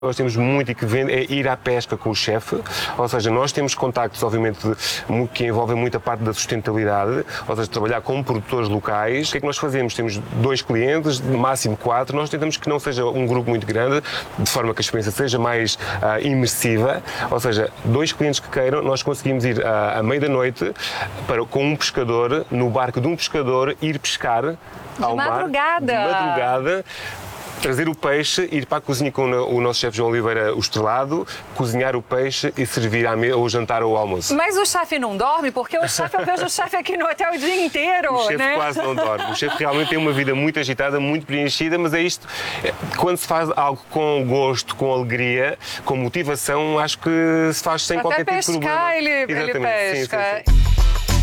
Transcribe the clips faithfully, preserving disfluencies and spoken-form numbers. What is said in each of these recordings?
Nós temos muito e que vende é ir à pesca com o chefe, ou seja, nós temos contactos, obviamente, que envolvem muita parte da sustentabilidade, ou seja, trabalhar com produtores locais. O que é que nós fazemos? Temos dois clientes, no máximo quatro, nós tentamos que não seja um grupo muito grande, de forma que a experiência seja mais uh, imersiva, ou seja, dois clientes que queiram, nós conseguimos ir uh, à meia da noite para, com um pescador, no barco de um pescador, ir pescar ao mar. Madrugada. De madrugada. Trazer o peixe, ir para a cozinha com o nosso chefe João Oliveira, o estrelado, cozinhar o peixe e servir à mesa, ou jantar ou almoço. Mas o chefe não dorme? Porque o chefe, eu vejo o chefe aqui no hotel o dia inteiro, O chefe né? quase não dorme. O chefe realmente tem uma vida muito agitada, muito preenchida, mas é isto, quando se faz algo com gosto, com alegria, com motivação, acho que se faz sem Até qualquer pescar, tipo de problema. ele, ele Exatamente. pesca. Sim, sim, sim.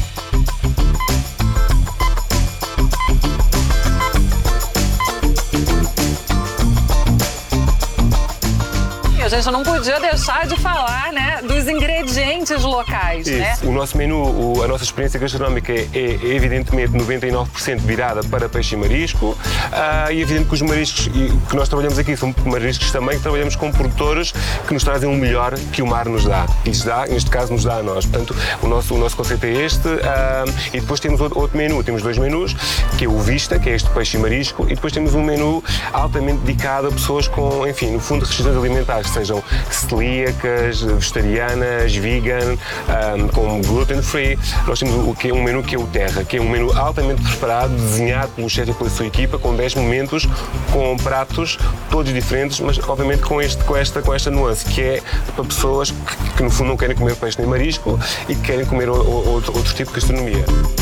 A gente não podia deixar de falar, né, dos ingredientes locais, Isso. né? O nosso menu, o, a nossa experiência gastronómica é, é evidentemente noventa e nove por cento virada para peixe e marisco, uh, e é evidente que os mariscos que nós trabalhamos aqui são mariscos também que trabalhamos com produtores que nos trazem o melhor que o mar nos dá. E nos dá, neste caso, nos dá a nós. Portanto, o nosso, o nosso conceito é este, uh, e depois temos outro, outro menu, temos dois menus, que é o Vista, que é este peixe e marisco, e depois temos um menu altamente dedicado a pessoas com, enfim, no fundo, restrições alimentares, sejam celíacas, vegetarianas, vegan, um, com gluten free. Nós temos o que é um menu que é o Terra, que é um menu altamente preparado, desenhado pelo chefe e pela sua equipa, com dez momentos, com pratos todos diferentes, mas obviamente com, este, com, esta, com esta nuance, que é para pessoas que, que no fundo não querem comer peixe nem marisco e que querem comer o, o, outro, outro tipo de gastronomia.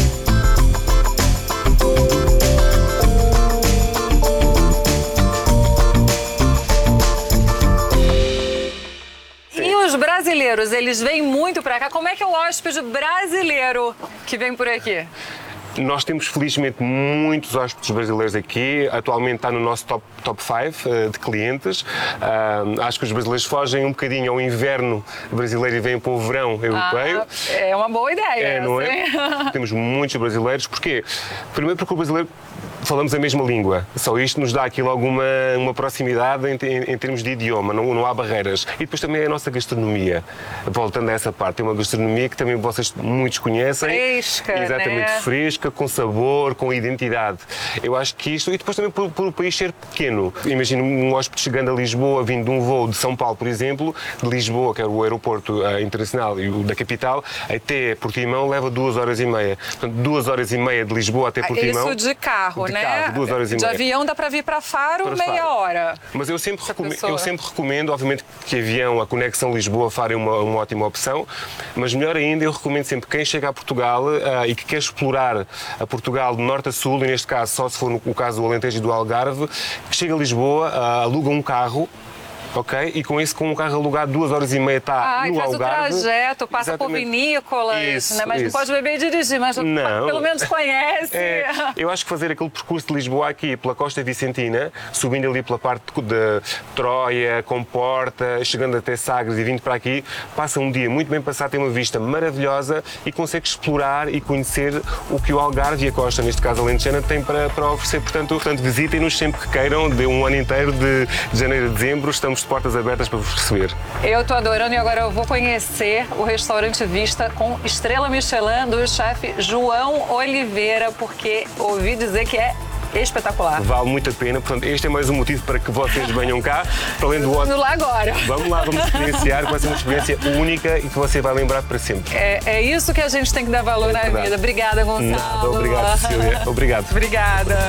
Os brasileiros, eles vêm muito para cá. Como é que é o hóspede brasileiro que vem por aqui? Nós temos, felizmente, muitos hóspedes brasileiros aqui. Atualmente está no nosso top, top cinco uh, de clientes. Uh, acho que os brasileiros fogem um bocadinho ao inverno brasileiro e vêm para o verão europeu. Ah, é uma boa ideia. É, não é? Temos muitos brasileiros. Porquê? Primeiro porque o brasileiro falamos a mesma língua. Só isto nos dá aqui logo uma, uma proximidade em, em, em termos de idioma, não, não há barreiras. E depois também é a nossa gastronomia. Voltando a essa parte, é uma gastronomia que também vocês muitos conhecem. Fresca, Exatamente, né? fresca, com sabor, com identidade. Eu acho que isto, e depois também por, por o país ser pequeno. Imagino um hóspede chegando a Lisboa, vindo de um voo de São Paulo, por exemplo, de Lisboa, que é o aeroporto uh, internacional e o da capital, até Portimão leva duas horas e meia. Portanto, duas horas e meia de Lisboa até Portimão. Isso de carro, de né? Carro, duas horas e de meia. avião dá para vir para Faro Para meia Faro. hora. Mas eu sempre, recome pessoa. eu sempre recomendo, obviamente, que avião, a conexão Lisboa-Faro é uma, uma ótima opção, mas melhor ainda, eu recomendo sempre quem chega a Portugal uh, e que quer explorar a Portugal de norte a sul, e neste caso só se for no, o caso do Alentejo e do Algarve, que chega a Lisboa, uh, aluga um carro. Ok? E com isso, com um carro alugado, duas horas e meia está ah, no faz Algarve. o trajeto, passa Exatamente. por vinícolas, Isso, né? Mas isso. não pode beber e dirigir, mas não. pelo menos conhece. É, eu acho que fazer aquele percurso de Lisboa aqui pela Costa Vicentina, subindo ali pela parte de Troia, Comporta, chegando até Sagres e vindo para aqui, passa um dia muito bem passado, tem uma vista maravilhosa e consegue explorar e conhecer o que o Algarve e a Costa, neste caso alentejana, tem para, para oferecer. Portanto, portanto visitem-nos sempre que queiram, de um ano inteiro, de, de janeiro a dezembro, estamos de portas abertas para receber. Eu tô adorando e agora eu vou conhecer o restaurante Vista com estrela Michelin do chefe João Oliveira, porque ouvi dizer que é espetacular. Vale muito a pena, portanto, este é mais um motivo para que vocês venham cá, para além do Vamos ótimo. lá agora. Vamos lá, vamos experienciar, vai ser uma experiência única e que você vai lembrar para sempre. É, é isso que a gente tem que dar valor É na verdade. vida. Obrigada, Gonçalo. Nada, obrigado, Cecília. Obrigado. Obrigada.